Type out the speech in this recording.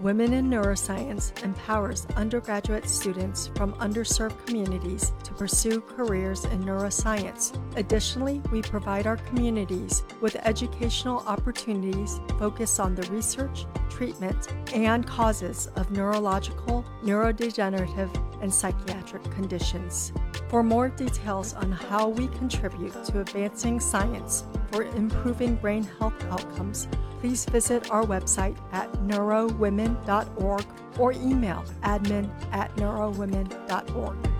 Women in Neuroscience empowers undergraduate students from underserved communities to pursue careers in neuroscience. Additionally, we provide our communities with educational opportunities focused on the research, treatment, and causes of neurological, neurodegenerative, and psychiatric conditions. For more details on how we contribute to advancing science for improving brain health outcomes, please visit our website at neurowomen.org or email admin@neurowomen.org.